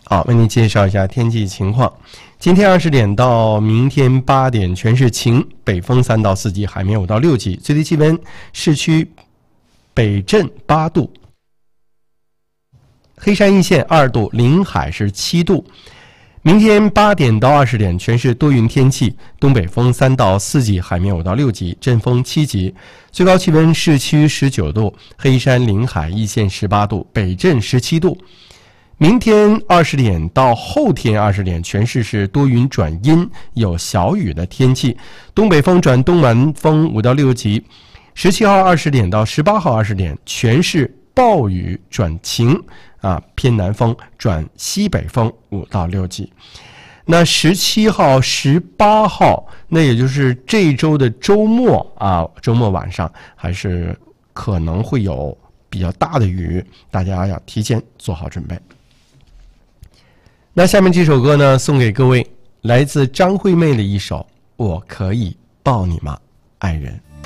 好，为您介绍一下天气情况。今天20点到明天8点全是晴，北风3到4级，海面5到6级，最低气温市区北镇8度，黑山一线2度，临海是7度。明天8点到20点全是多云天气，东北风3到4级，海面5到6级，阵风7级，最高气温市区19度，黑山临海一线18度，北镇17度。明天20点到后天20点全市是多云转阴，有小雨的天气，东北风转东南风5到6级。17号20点到18号20点全市暴雨转晴，偏南风转西北风5到6级。那17号18号那也就是这一周的周末周末晚上还是可能会有比较大的雨，大家要提前做好准备。那下面这首歌呢，送给各位，来自张惠妹的一首《我可以抱你吗，爱人》。